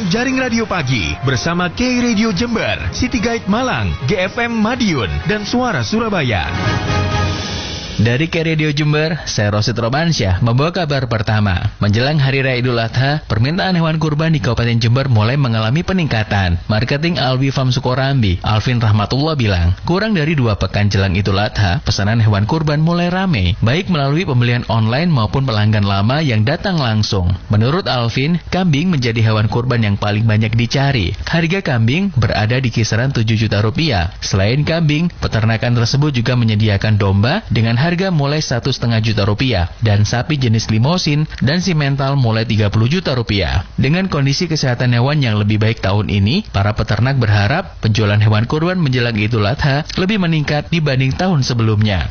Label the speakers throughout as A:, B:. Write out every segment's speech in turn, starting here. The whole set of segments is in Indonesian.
A: Jaring Radio Pagi bersama K-Radio Jember, City Guide Malang, GFM Madiun, dan Suara Surabaya.
B: Dari K-Radio Jember, saya Rosid Romansyah membawa kabar pertama. Menjelang Hari Raya Idul Adha, permintaan hewan kurban di Kabupaten Jember mulai mengalami peningkatan. Marketing Alwi Farm Sukorambi, Alvin Rahmatullah bilang, kurang dari 2 pekan jelang Idul Adha, pesanan hewan kurban mulai ramai, baik melalui pembelian online maupun pelanggan lama yang datang langsung. Menurut Alvin, kambing menjadi hewan kurban yang paling banyak dicari. Harga kambing berada di kisaran 7 juta rupiah. Selain kambing, peternakan tersebut juga menyediakan domba dengan harga mulai 1,5 juta rupiah dan sapi jenis limosin dan simental mulai 30 juta rupiah. Dengan kondisi kesehatan hewan yang lebih baik tahun ini, para peternak berharap penjualan hewan kurban menjelang Idul Adha lebih meningkat dibanding tahun sebelumnya.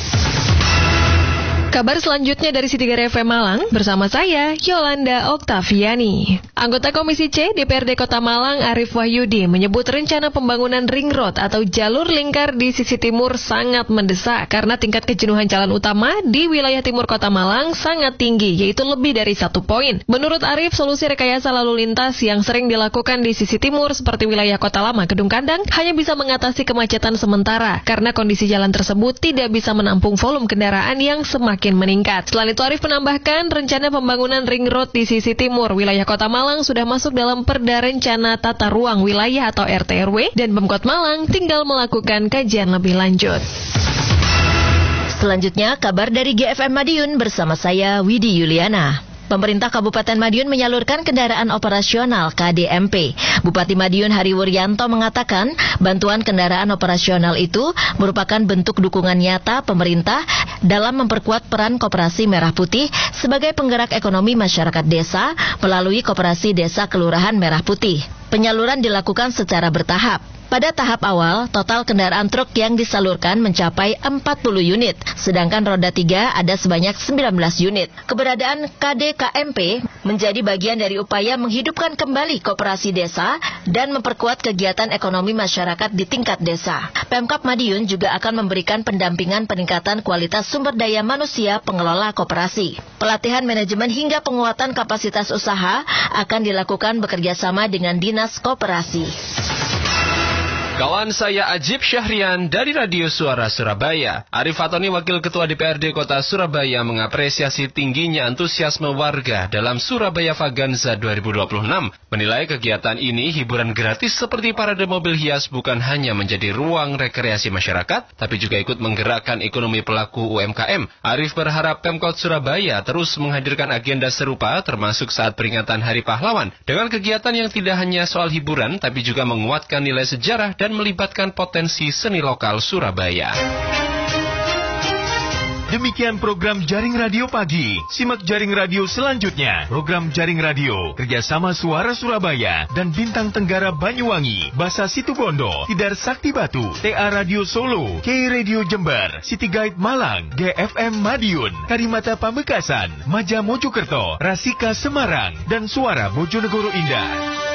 C: Kabar selanjutnya dari City Guide FM Malang bersama saya, Yolanda Oktaviani. Anggota Komisi C DPRD Kota Malang, Arif Wahyudi, menyebut rencana pembangunan ring road atau jalur lingkar di sisi timur sangat mendesak karena tingkat kejenuhan jalan utama di wilayah timur Kota Malang sangat tinggi, yaitu lebih dari 1 poin. Menurut Arif, solusi rekayasa lalu lintas yang sering dilakukan di sisi timur seperti wilayah Kota Lama, Gedung Kandang, hanya bisa mengatasi kemacetan sementara karena kondisi jalan tersebut tidak bisa menampung volume kendaraan yang semakin meningkat. Selain itu, Arif menambahkan rencana pembangunan ring road di sisi timur wilayah Kota Malang sudah masuk dalam Perda Rencana Tata Ruang Wilayah atau RTRW dan Pemkot Malang tinggal melakukan kajian lebih lanjut.
D: Selanjutnya, kabar dari GFM Madiun bersama saya, Widi Yuliana. Pemerintah Kabupaten Madiun menyalurkan kendaraan operasional KDMP. Bupati Madiun Hari Wuryanto mengatakan bantuan kendaraan operasional itu merupakan bentuk dukungan nyata pemerintah dalam memperkuat peran Koperasi Merah Putih sebagai penggerak ekonomi masyarakat desa melalui Koperasi Desa Kelurahan Merah Putih. Penyaluran dilakukan secara bertahap. Pada tahap awal, total kendaraan truk yang disalurkan mencapai 40 unit, sedangkan roda 3 ada sebanyak 19 unit. Keberadaan KDKMP menjadi bagian dari upaya menghidupkan kembali koperasi desa dan memperkuat kegiatan ekonomi masyarakat di tingkat desa. Pemkab Madiun juga akan memberikan pendampingan peningkatan kualitas sumber daya manusia pengelola koperasi. Pelatihan manajemen hingga penguatan kapasitas usaha akan dilakukan bekerjasama dengan Dinas Koperasi.
E: Kawan saya Ajib Syahrian dari Radio Suara Surabaya. Arif Fatoni, Wakil Ketua DPRD Kota Surabaya, mengapresiasi tingginya antusiasme warga dalam Surabaya Vaganza 2026. Menilai kegiatan ini hiburan gratis seperti parade mobil hias bukan hanya menjadi ruang rekreasi masyarakat, tapi juga ikut menggerakkan ekonomi pelaku UMKM. Arif berharap Pemkot Surabaya terus menghadirkan agenda serupa termasuk saat peringatan Hari Pahlawan dengan kegiatan yang tidak hanya soal hiburan tapi juga menguatkan nilai sejarah dan melibatkan potensi seni lokal Surabaya.
A: Demikian program Jaring Radio Pagi. Simak Jaring Radio selanjutnya. Program Jaring Radio kerjasama Suara Surabaya dan Bintang Tenggara Banyuwangi, Basa Situbondo, Tidar Sakti Batu, TA Radio Solo, K-Radio Jember, City Guide Malang, GFM Madiun, Karimata Pamekasan, Maja Mojokerto, Rasika Semarang, dan Suara Bojonegoro Indah.